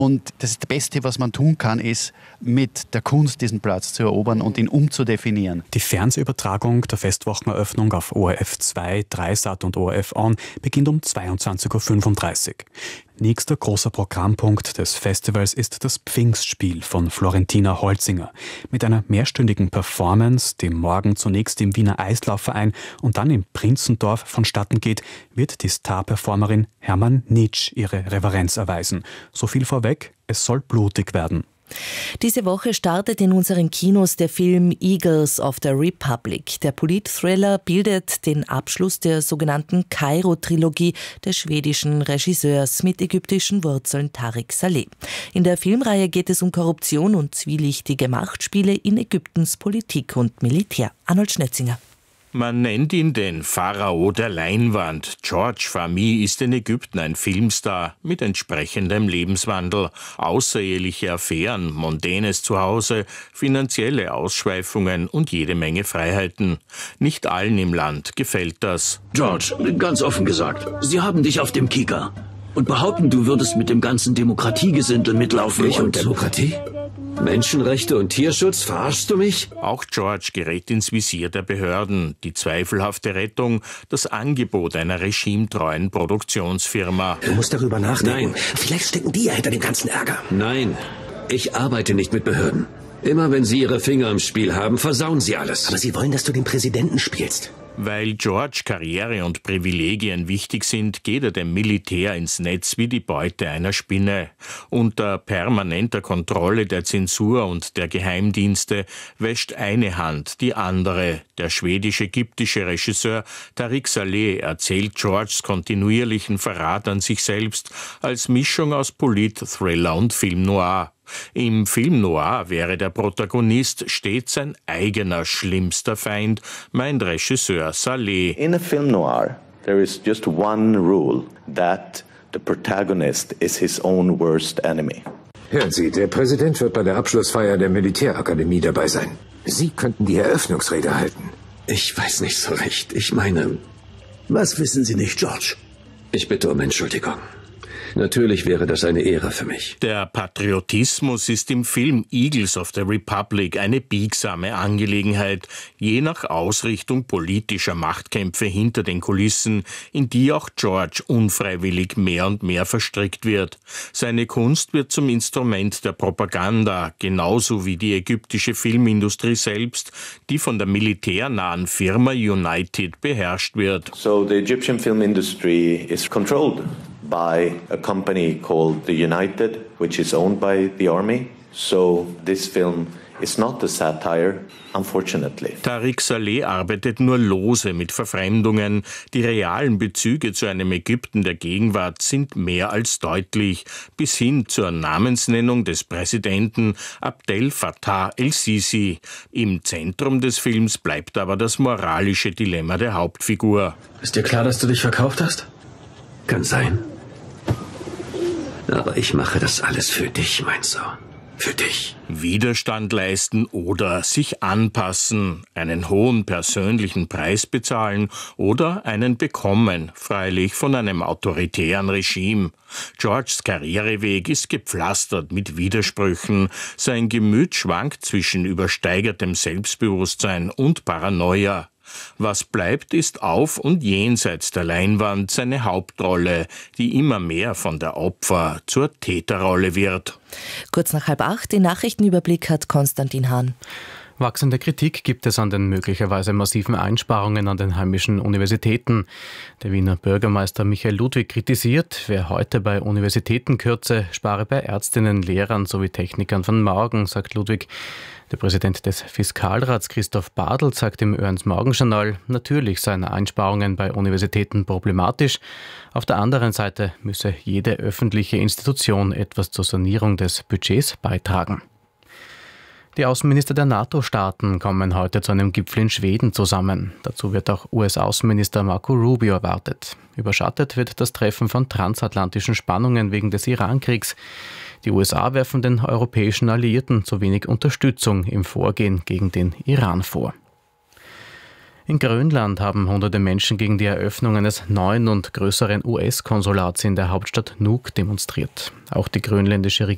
Und das Beste, was man tun kann, ist, mit der Kunst diesen Platz zu erobern und ihn umzudefinieren. Die Fernsehübertragung der Festwocheneröffnung auf ORF 2, Dreisat und ORF On beginnt um 22:35 Uhr. Nächster großer Programmpunkt des Festivals ist das Pfingstspiel von Florentina Holzinger. Mit einer mehrstündigen Performance, die morgen zunächst im Wiener Eislaufverein und dann im Prinzendorf vonstatten geht, wird die Star-Performerin Hermann Nitsch ihre Reverenz erweisen. So viel vorweg, es soll blutig werden. Diese Woche startet in unseren Kinos der Film Eagles of the Republic. Der Polit-Thriller bildet den Abschluss der sogenannten Kairo-Trilogie des schwedischen Regisseurs mit ägyptischen Wurzeln Tariq Saleh. In der Filmreihe geht es um Korruption und zwielichtige Machtspiele in Ägyptens Politik und Militär. Arnold Schnetzinger. Man nennt ihn den Pharao der Leinwand. George Fahmy ist in Ägypten ein Filmstar mit entsprechendem Lebenswandel. Außereheliche Affären, mondänes Zuhause, finanzielle Ausschweifungen und jede Menge Freiheiten. Nicht allen im Land gefällt das. George, ganz offen gesagt, sie haben dich auf dem Kieker und behaupten, du würdest mit dem ganzen Demokratiegesindel mitlaufen. Ich und Demokratie? Menschenrechte und Tierschutz, verarschst du mich? Auch George gerät ins Visier der Behörden. Die zweifelhafte Rettung, das Angebot einer regimetreuen Produktionsfirma. Du musst darüber nachdenken. Nein. Vielleicht stecken die ja hinter dem ganzen Ärger. Nein, ich arbeite nicht mit Behörden. Immer wenn sie ihre Finger im Spiel haben, versauen sie alles. Aber sie wollen, dass du den Präsidenten spielst. Weil George Karriere und Privilegien wichtig sind, geht er dem Militär ins Netz wie die Beute einer Spinne. Unter permanenter Kontrolle der Zensur und der Geheimdienste wäscht eine Hand die andere. Der schwedisch-ägyptische Regisseur Tariq Saleh erzählt Georges kontinuierlichen Verrat an sich selbst als Mischung aus Polit-Thriller und Film Noir. Im Film Noir wäre der Protagonist stets sein eigener schlimmster Feind, meint Regisseur Saleh. In a film noir, there is just one rule, that the protagonist is his own worst enemy. Hören Sie, der Präsident wird bei der Abschlussfeier der Militärakademie dabei sein. Sie könnten die Eröffnungsrede halten. Ich weiß nicht so recht. Ich meine, Was wissen Sie nicht, George? ich bitte um Entschuldigung. Natürlich wäre das eine Ehre für mich. Der Patriotismus ist im Film Eagles of the Republic eine biegsame Angelegenheit, je nach Ausrichtung politischer Machtkämpfe hinter den Kulissen, in die auch George unfreiwillig mehr und mehr verstrickt wird. Seine Kunst wird zum Instrument der Propaganda, genauso wie die ägyptische Filmindustrie selbst, die von der militärnahen Firma United beherrscht wird. So the Egyptian film industry is controlled by a company called the United, which is owned by the army. So this film is not a satire, unfortunately. Tariq Saleh arbeitet nur lose mit Verfremdungen. Die realen Bezüge zu einem Ägypten der Gegenwart sind mehr als deutlich, bis hin zur Namensnennung des Präsidenten Abdel Fattah el-Sisi. Im Zentrum des Films bleibt aber das moralische Dilemma der Hauptfigur. Ist dir klar, dass du dich verkauft hast? Kann sein. Aber ich mache das alles für dich, mein Sohn. Für dich. Widerstand leisten oder sich anpassen, einen hohen persönlichen Preis bezahlen oder einen bekommen, freilich von einem autoritären Regime. Georges Karriereweg ist gepflastert mit Widersprüchen. Sein Gemüt schwankt zwischen übersteigertem Selbstbewusstsein und Paranoia. Was bleibt, ist auf und jenseits der Leinwand seine Hauptrolle, die immer mehr von der Opfer- zur Täterrolle wird. Kurz nach 7:30 den Nachrichtenüberblick hat Konstantin Hahn. Wachsende Kritik gibt es an den möglicherweise massiven Einsparungen an den heimischen Universitäten. Der Wiener Bürgermeister Michael Ludwig kritisiert, wer heute bei Universitäten kürze, spare bei Ärztinnen, Lehrern sowie Technikern von morgen, sagt Ludwig. Der Präsident des Fiskalrats Christoph Badl sagt im Ernst-Morgen-Journal, natürlich seien Einsparungen bei Universitäten problematisch. Auf der anderen Seite müsse jede öffentliche Institution etwas zur Sanierung des Budgets beitragen. Die Außenminister der NATO-Staaten kommen heute zu einem Gipfel in Schweden zusammen. Dazu wird auch US-Außenminister Marco Rubio erwartet. Überschattet wird das Treffen von transatlantischen Spannungen wegen des Iran-Kriegs. Die USA werfen den europäischen Alliierten zu wenig Unterstützung im Vorgehen gegen den Iran vor. In Grönland haben hunderte Menschen gegen die Eröffnung eines neuen und größeren US-Konsulats in der Hauptstadt Nuuk demonstriert. Auch die grönländische Regierung